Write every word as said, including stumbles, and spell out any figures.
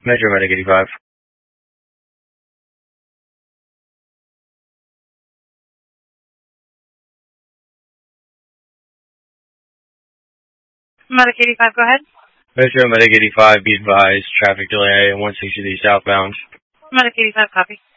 Metro Medic eighty-five. Medic eighty-five, go ahead. Metro Medic eighty-five, be advised, traffic delay, one sixty southbound. Medic eighty-five, copy.